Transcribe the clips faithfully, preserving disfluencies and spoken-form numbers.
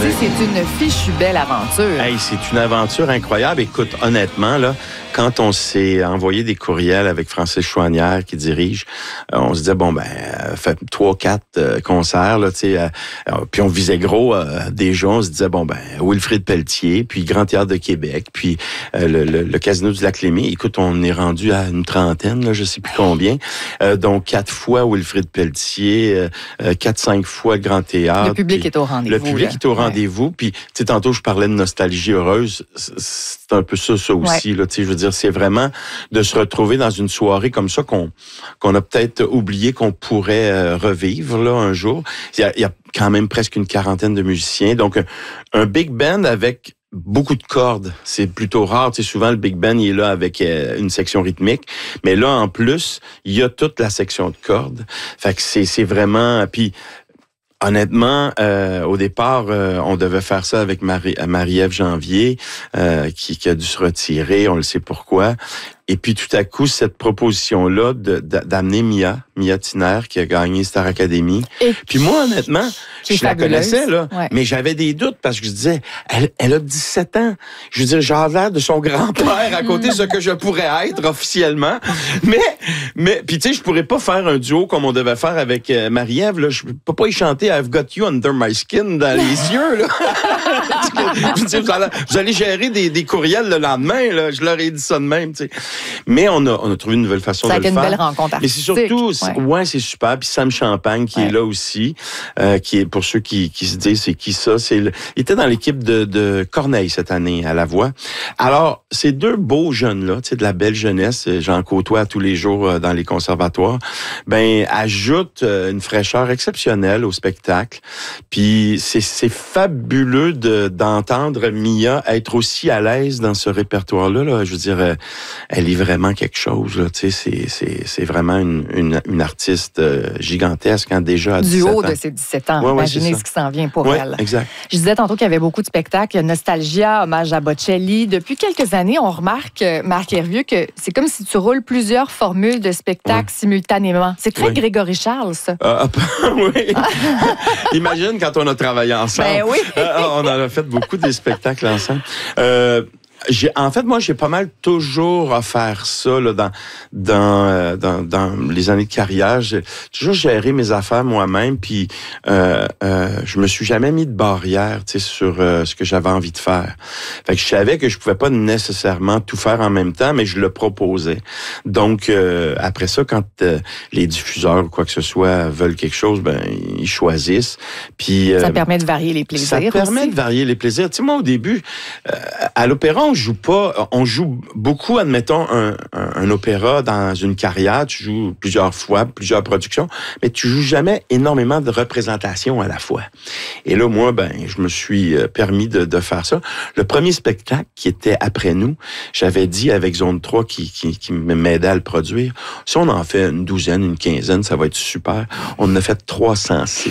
dit, c'est une fichue belle aventure. Hey, c'est une aventure incroyable. Écoute, honnêtement, là, quand on s'est envoyé des courriels avec Francis Chouanière qui dirige, euh, on se disait, bon, ben, euh, fait trois, quatre euh, concerts, là, tu sais, euh, euh, puis on visait gros euh, déjà, on se disait, bon, ben, Wilfrid Pelletier, puis Grand Théâtre de Québec, puis euh, le, le, le Casino du Lac-Lémy. Écoute, on est rendu à une trentaine, là, je sais plus combien. Euh, donc, quatre fois Wilfrid Pelletier, euh, quatre, cinq fois le Grand Théâtre. Le public puis, est au rendez-vous. Le public là. est au rendez-vous, puis, tu sais, tantôt, je parlais de nostalgie heureuse. C'est un peu ça, ça aussi, ouais. là, tu sais, je veux dire, c'est vraiment de se retrouver dans une soirée comme ça qu'on qu'on a peut-être oublié qu'on pourrait euh, revivre là un jour. Il y, a, il y a quand même presque une quarantaine de musiciens, donc un, un big band avec beaucoup de cordes, c'est plutôt rare. Tu sais, souvent le big band il est là avec euh, une section rythmique, mais là en plus il y a toute la section de cordes. Fait que c'est c'est vraiment puis. Honnêtement, euh, au départ, euh, on devait faire ça avec Marie, Marie-Ève Janvier, euh, qui, qui a dû se retirer, on le sait pourquoi. Et puis tout à coup, cette proposition-là de, de, d'amener Mia, Mia Tiner, qui a gagné Star Academy. Et puis moi, honnêtement, je la connaissais, là, ouais. mais j'avais des doutes parce que je disais, elle, elle a dix-sept ans. Je veux dire, j'ai l'air de son grand-père à côté de ce que je pourrais être officiellement. Mais, mais puis tu sais, je pourrais pas faire un duo comme on devait faire avec euh, Marie-Ève. Là. Je peux pas y chanter I've Got You Under My Skin dans les yeux. Là. Je veux dire, vous, allez, vous allez gérer des, des courriels le lendemain. Là. Je leur ai dit ça de même. Tu sais. Mais on a, on a trouvé une nouvelle façon ça de le faire. faire. Ça a été une belle rencontre artistique. Mais c'est surtout, c'est, ouais. ouais, c'est super. Puis Sam Champagne qui ouais. est là aussi, euh, qui est pour ceux qui, qui se disent c'est qui ça, c'est le, il était dans l'équipe de, de Corneille cette année à la voix. Alors ces deux beaux jeunes là, tu sais de la belle jeunesse, j'en côtoie tous les jours dans les conservatoires, ben ajoutent une fraîcheur exceptionnelle au spectacle. Puis c'est, c'est fabuleux de, d'entendre Mia être aussi à l'aise dans ce répertoire là. Là, je veux dire, elle est vraiment quelque chose. Là, tu sais, c'est, c'est, c'est vraiment une, une, une artiste gigantesque hein, déjà à du dix-sept haut ans. de ses dix-sept ans. Ouais, ouais, imaginez ce qui s'en vient pour ouais, elle. Exact. Je disais tantôt qu'il y avait beaucoup de spectacles. Nostalgia, hommage à Bocelli. Depuis quelques années, on remarque, Marc Hervieux, que c'est comme si tu roules plusieurs formules de spectacles ouais. simultanément. C'est très ouais. Grégory Charles, ça. Euh, oui. Imagine quand on a travaillé ensemble. Ben oui. euh, on en a fait beaucoup des spectacles ensemble. Euh, J'ai, en fait, moi, j'ai pas mal toujours à faire ça là, dans, dans, euh, dans, dans les années de carrière. J'ai toujours géré mes affaires moi-même, puis euh, euh, je me suis jamais mis de barrière sur euh, ce que j'avais envie de faire. Fait que je savais que je pouvais pas nécessairement tout faire en même temps, mais je le proposais. Donc, euh, après ça, quand euh, les diffuseurs ou quoi que ce soit veulent quelque chose, ben ils choisissent. Puis euh, ça permet de varier les plaisirs. Ça permet aussi. de varier les plaisirs. Tu sais, moi, au début, euh, à l'opéra, on joue pas, on joue beaucoup, admettons, un, un, un opéra dans une carrière, tu joues plusieurs fois, plusieurs productions, mais tu joues jamais énormément de représentations à la fois. Et là, moi, ben, je me suis permis de, de faire ça. Le premier spectacle qui était après nous, j'avais dit avec Zone trois qui, qui, qui m'aidait à le produire, si on en fait une douzaine, une quinzaine, ça va être super. On en a fait trois cent six.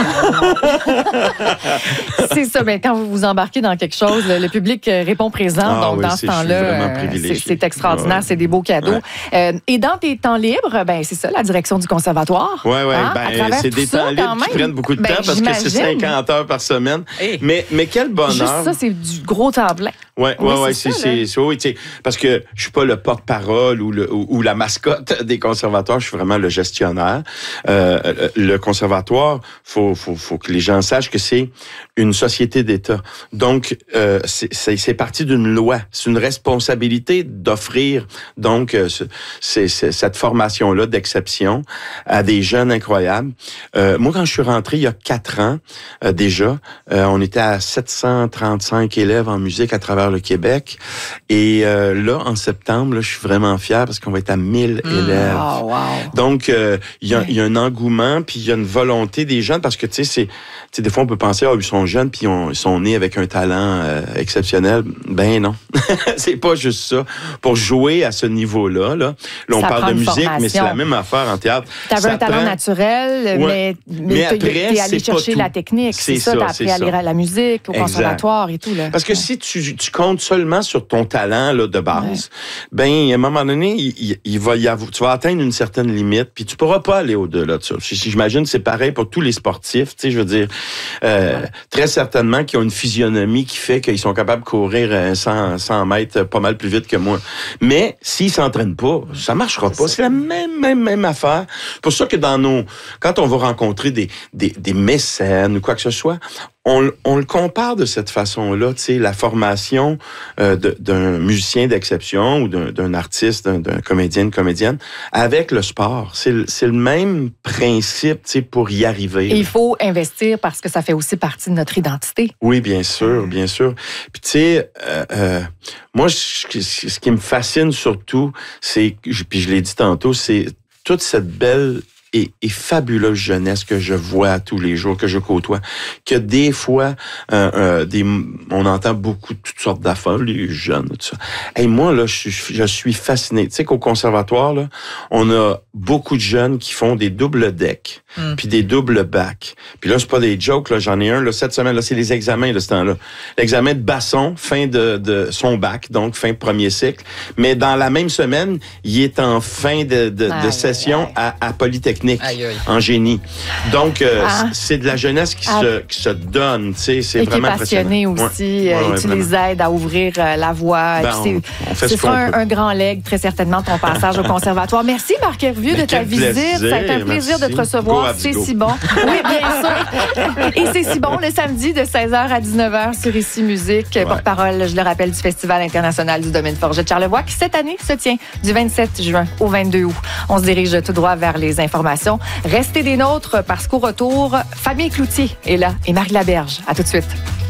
C'est ça, ben, quand vous vous embarquez dans quelque chose, le, le public répond présent. Ah, donc, oui, dans ce temps-là, euh, c'est, c'est extraordinaire, ouais. c'est des beaux cadeaux. Ouais. Euh, et dans tes temps libres, ben c'est ça, la direction du conservatoire. Oui, oui, hein? ben, c'est des temps libres qui prennent beaucoup de ben, temps parce j'imagine. que c'est cinquante heures par semaine. Hey. Mais, mais quel bonheur. Juste ça, c'est du gros temps plein. Oui, oui, ouais, ouais, c'est, ça, c'est, c'est, oui, tu sais, parce que je suis pas le porte-parole ou, le, ou, ou la mascotte des conservatoires, je suis vraiment le gestionnaire. Euh, le conservatoire, faut, faut, faut que les gens sachent que c'est une société d'État. Donc, euh, c'est, c'est, c'est parti d'une loi. C'est une responsabilité d'offrir donc euh, c'est, c'est, cette formation-là d'exception à des jeunes incroyables. Euh, moi, quand je suis rentré il y a quatre ans euh, déjà, euh, on était à sept cent trente-cinq élèves en musique à travers le Québec. Et euh, là, en septembre, là, je suis vraiment fier parce qu'on va être à mille mmh. élèves. Oh, wow. Donc, il euh, y, ouais. y a un engouement, puis il y a une volonté des jeunes parce que, tu sais, c'est, des fois, on peut penser, ah, oh, ils sont jeunes, puis ils sont nés avec un talent euh, exceptionnel. Ben non. C'est pas juste ça. Pour jouer à ce niveau-là, là, là on ça parle de musique, formation. mais c'est la même affaire en théâtre. Tu avais un talent prend... naturel, ouais. mais, mais, mais tu es allé chercher la technique. C'est, c'est ça, tu as appris à lire à la musique, au exact. Conservatoire et tout. Là. Parce que ouais. si tu, tu comptes seulement sur ton talent là, de base, ouais. ben à un moment donné, il, il va y avoir, tu vas atteindre une certaine limite, puis tu pourras pas aller au-delà de ça. J'imagine que c'est pareil pour tous les sportifs, tu sais, je veux dire, euh, ouais. très certainement qu'ils ont une physionomie qui fait qu'ils sont capables de courir cent, cent mètres pas mal plus vite que moi. Mais s'ils s'entraînent pas, ça marchera c'est pas. Ça. C'est la même, même, même affaire. C'est pour ça que dans nos, quand on va rencontrer des, des, des mécènes ou quoi que ce soit, On, on le compare de cette façon-là, tu sais, la formation euh, de, d'un musicien d'exception ou d'un, d'un artiste, d'un, d'un comédien, comédienne, avec le sport. C'est le, c'est le même principe, tu sais, pour y arriver. Et il faut investir parce que ça fait aussi partie de notre identité. Oui, bien sûr, bien sûr. Puis tu sais, euh, euh, moi, je, ce qui me fascine surtout, c'est, puis je l'ai dit tantôt, c'est toute cette belle Et, et fabuleuse jeunesse que je vois tous les jours, que je côtoie, que des fois, euh, euh, des, on entend beaucoup de toutes sortes d'affaires, les jeunes, tout ça. Et moi, là, je suis, je suis fasciné. Tu sais qu'au conservatoire, là, on a beaucoup de jeunes qui font des doubles decks, mm. puis des doubles bacs. Puis là, c'est pas des jokes, là, j'en ai un, là, cette semaine, là, c'est les examens de ce temps-là. L'examen de basson, fin de, de son bac, donc fin de premier cycle. Mais dans la même semaine, il est en fin de, de, de session à, à Polytechnique. Aïe, aïe. En génie. Donc, euh, ah. c'est de la jeunesse qui, ah. se, qui se donne, tu sais, c'est et vraiment impressionnant. Et qui est passionné aussi, ouais. Ouais, ouais, et tu vraiment. Les aides à ouvrir euh, la voie. Ben, c'est, on, on fait ce ce sera qu'on un, peut. un grand legs, très certainement, ton passage au conservatoire. Merci, Marc Hervieux, de ta visite. Plaisir, ça a été un plaisir merci. de te recevoir. C'est si bon. Oui, bien sûr. Et c'est si bon le samedi de seize heures à dix-neuf heures sur Ici Musique, ouais. porte-parole, je le rappelle, du Festival international du domaine forget de Charlevoix, qui cette année se tient du vingt-sept juin au vingt-deux août. On se dirige tout droit vers les informations. Restez des nôtres parce qu'au retour, Fabien Cloutier est là et Marie Laberge. À tout de suite.